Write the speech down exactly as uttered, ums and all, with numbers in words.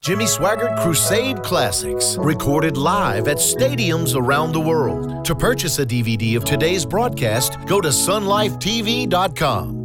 Jimmy Swaggart Crusade Classics, recorded live at stadiums around the world. To purchase a D V D of today's broadcast, go to sun life t v dot com.